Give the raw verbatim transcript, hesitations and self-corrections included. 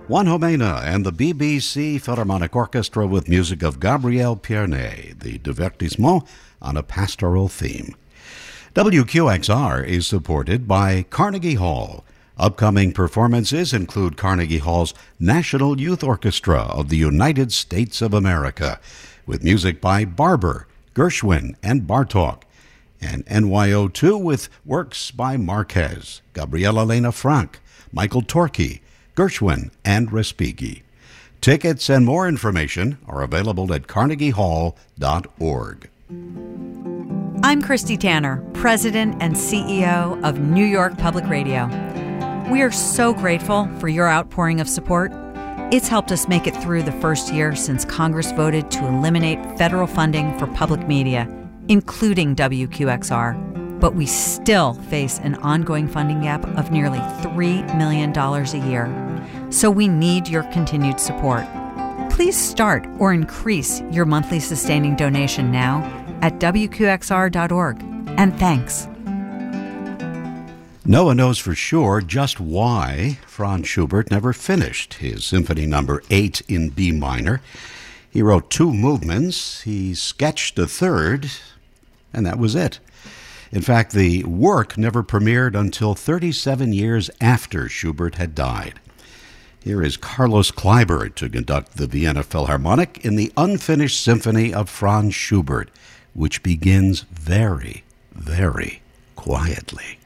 Juan Jomena and the B B C Philharmonic Orchestra with music of Gabriel Pierné, the divertissement on a pastoral theme. W Q X R is supported by Carnegie Hall. Upcoming performances include Carnegie Hall's National Youth Orchestra of the United States of America, with music by Barber, Gershwin, and Bartók, and N Y O two with works by Marquez, Gabriela Lena Frank, Michael Torke, Gershwin, and Respighi. Tickets and more information are available at carnegie hall dot org. I'm Christy Tanner, President and C E O of New York Public Radio. We are so grateful for your outpouring of support. It's helped us make it through the first year since Congress voted to eliminate federal funding for public media, including W Q X R. But we still face an ongoing funding gap of nearly three million dollars a year. So we need your continued support. Please start or increase your monthly sustaining donation now at W Q X R dot org. And thanks. No one knows for sure just why Franz Schubert never finished his Symphony Number eight in B minor. He wrote two movements, he sketched a third, and that was it. In fact, the work never premiered until thirty-seven years after Schubert had died. Here is Carlos Kleiber to conduct the Vienna Philharmonic in the unfinished symphony of Franz Schubert, which begins very, very quietly.